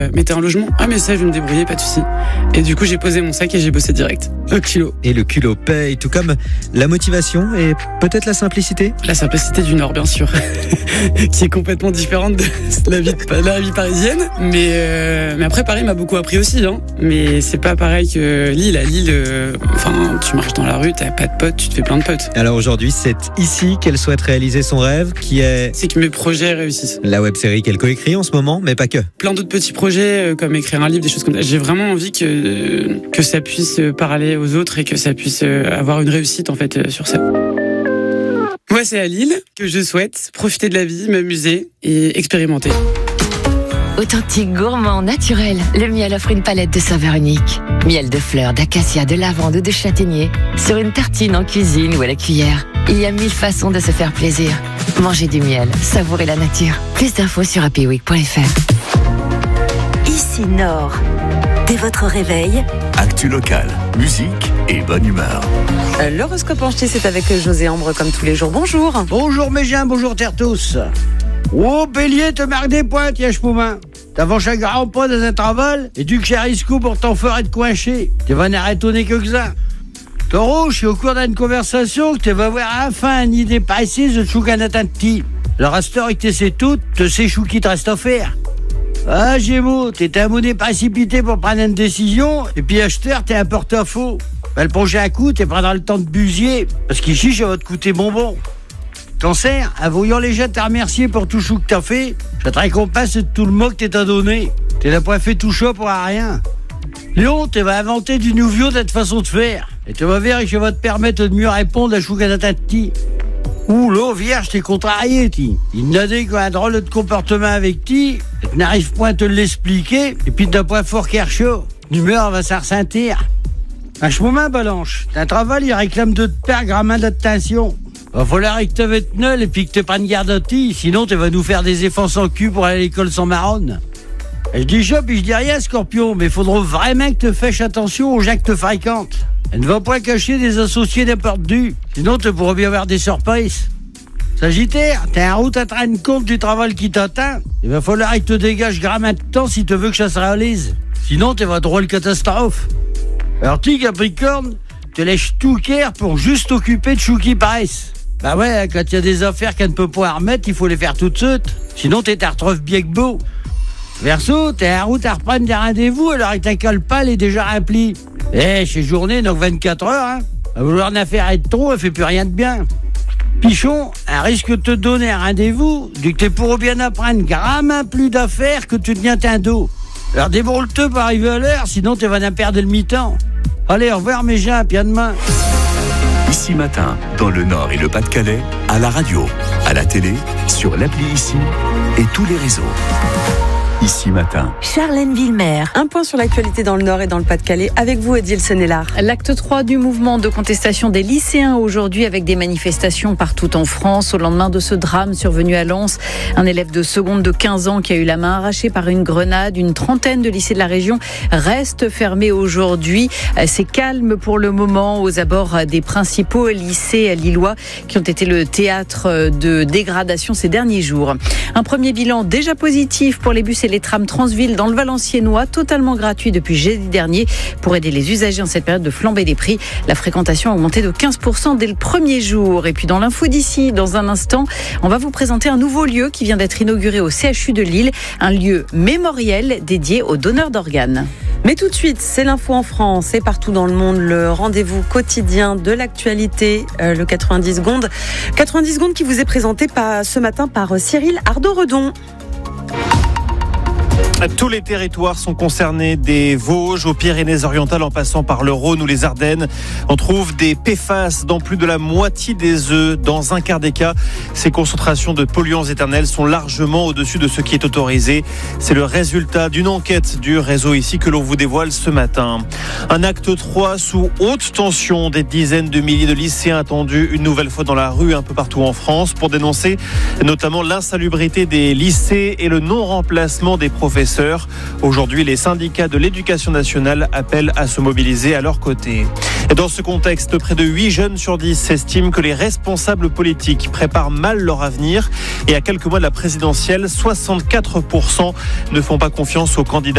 Mais t'es en logement? Ah mais ça je vais me débrouiller, pas de souci. Et du coup j'ai posé mon sac et j'ai bossé direct. Au culot. Et le culot paye, tout comme la motivation et peut-être la simplicité. La simplicité du Nord bien sûr, qui est complètement différente de la vie parisienne. Mais après Paris m'a beaucoup appris aussi, hein. Mais c'est pas pareil que Lille. À Lille, tu marches dans la rue, t'as pas de potes, tu te fais plein de potes. Alors aujourd'hui, c'est ici qu'elle souhaite réaliser son rêve, qui est... C'est que mes projets réussissent. La web-série qu'elle coécrit en ce moment, mais pas que. Plein d'autres petits projets comme écrire un livre, des choses comme ça. J'ai vraiment envie que ça puisse parler aux autres et que ça puisse avoir une réussite en fait sur ça. Moi, c'est à Lille que je souhaite profiter de la vie, m'amuser et expérimenter. Authentique, gourmand, naturel, le miel offre une palette de saveurs uniques. Miel de fleurs, d'acacia, de lavande ou de châtaignier. Sur une tartine en cuisine ou à la cuillère. Il y a 1000 façons de se faire plaisir. Mangez du miel, savourez la nature. Plus d'infos sur happyweek.fr. Ici Nord. Dès votre réveil, actu locale, musique et bonne humeur. L'horoscope en ch'ti, c'est avec José Ambre comme tous les jours. Bonjour. Bonjour mes gens, bonjour terre tous. Oh, Bélier, te marque des points, tiens, Poumin. T'avances un grand pas dans un travail et tu que risque pour t'en faire être coinché. Tu vas n'arrêter que ça. Taureau, je suis au cours d'une conversation que tu vas voir à la fin une idée précise de chou qu'un atteint-ti. Le resteur que tu sais tout, te sais chou qui te reste à faire. Ah, Gémeaux, t'es un monnaie précipité pour prendre une décision, et puis acheteur, t'es un porte-à-faux. Le prochain coup, t'es prendras le temps de busier, parce qu'ici, ça va te coûter bonbon. Cancer, en voyant les gens te remercier pour tout chou que t'as fait, ça te récompense de tout le mot que t'as donné. T'es n'a pas fait tout ça pour rien. Lion, tu vas inventer du nouveau de cette façon de faire, et tu vas voir que ça va te permettre de mieux répondre à chou qu'un atteint-ti. Ouh, là, vierge, t'es contrarié, ti. Il n'a dit qu'un drôle de comportement avec ti, et tu n'arrives point à te l'expliquer, et puis t'as pas fort qu'erchaud. L'humeur va s'en ressentir. À ce moment, Balanche, t'as un travail, il réclame de te perdre un main d'attention. Va falloir que tu te nul et puis que tu prennes garde à ti, sinon tu vas nous faire des efforts sans cul pour aller à l'école sans marronne. Je dis ça, puis je dis rien, Scorpion, mais il faudra vraiment que tu fasses attention aux gens que tu fréquentes. Elle ne va pas cacher des associés n'importe du, sinon tu pourras bien avoir des surprises. Sagittaire, t'es en route à te rendre compte du travail qui t'attend. Il va falloir que tu te dégages grammaire de temps si tu veux que ça se réalise. Sinon, tu vas drôle catastrophe. Alors, tu, Capricorne, te laisses tout care pour juste t'occuper de chou qui paraissent. Bah ouais, quand il y a des affaires qu'elle ne peut pas remettre, il faut les faire tout de suite. Sinon, t'es retrouves bien que beau. Verseau, t'es en route à reprendre des rendez-vous alors que ta colpale est déjà remplie. Chez journée, donc 24 heures, hein. À vouloir une affaire être trop, elle fait plus rien de bien. Pichon, un risque de te donner un rendez-vous, du que t'es pour bien apprendre grammaire plus d'affaires que tu tiens un dos. Alors débrouille-toi pour arriver à l'heure, sinon tu vas en perdre le mi-temps. Allez, au revoir mes gens, puis à demain. Ici Matin, dans le Nord et le Pas-de-Calais, à la radio, à la télé, sur l'appli Ici et tous les réseaux. Ici Matin. Charlène Villemer. Un point sur l'actualité dans le Nord et dans le Pas-de-Calais avec vous, Odile Senelard. L'acte 3 du mouvement de contestation des lycéens aujourd'hui avec des manifestations partout en France au lendemain de ce drame survenu à Lens. Un élève de seconde de 15 ans qui a eu la main arrachée par une grenade. Une trentaine de lycées de la région restent fermés aujourd'hui. C'est calme pour le moment aux abords des principaux lycées lillois qui ont été le théâtre de dégradation ces derniers jours. Un premier bilan déjà positif pour les bus et les trams Transville dans le Valenciennois, totalement gratuit depuis jeudi dernier pour aider les usagers en cette période de flambée des prix. La fréquentation a augmenté de 15% dès le premier jour. Et puis dans l'info d'ici, dans un instant, on va vous présenter un nouveau lieu qui vient d'être inauguré au CHU de Lille, un lieu mémoriel dédié aux donneurs d'organes. Mais tout de suite, c'est l'info en France et partout dans le monde, le rendez-vous quotidien de l'actualité, le 90 secondes. 90 secondes qui vous est présenté ce matin par Cyril Ardo-Redon. Tous les territoires sont concernés, des Vosges aux Pyrénées-Orientales en passant par le Rhône ou les Ardennes. On trouve des PFAS dans plus de la moitié des œufs. Dans un quart des cas, ces concentrations de polluants éternels sont largement au-dessus de ce qui est autorisé. C'est le résultat d'une enquête du réseau Ici que l'on vous dévoile ce matin. Un acte 3 sous haute tension. Des dizaines de milliers de lycéens attendus une nouvelle fois dans la rue un peu partout en France pour dénoncer notamment l'insalubrité des lycées et le non-remplacement des professeurs. Aujourd'hui, les syndicats de l'éducation nationale appellent à se mobiliser à leur côté. Et dans ce contexte, près de 8 jeunes sur 10 estiment que les responsables politiques préparent mal leur avenir. Et à quelques mois de la présidentielle, 64% ne font pas confiance aux candidats